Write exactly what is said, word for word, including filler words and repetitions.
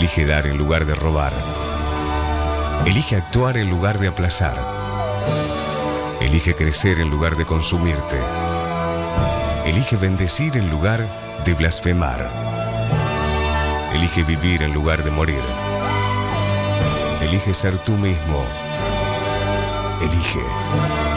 Elige dar en lugar de robar. Elige actuar en lugar de aplazar. Elige crecer en lugar de consumirte. Elige bendecir en lugar de blasfemar. Elige vivir en lugar de morir. Elige ser tú mismo. Elige.